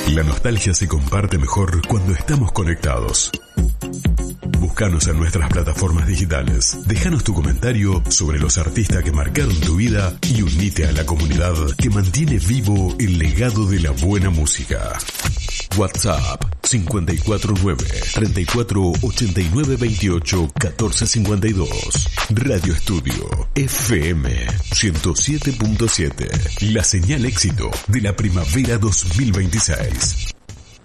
La nostalgia se comparte mejor cuando estamos conectados. Búscanos en nuestras plataformas digitales. Déjanos tu comentario sobre los artistas que marcaron tu vida y unite a la comunidad que mantiene vivo el legado de la buena música. WhatsApp 549-3489-28-1452. Radio Estudio FM 107.7. La señal éxito de la primavera 2026.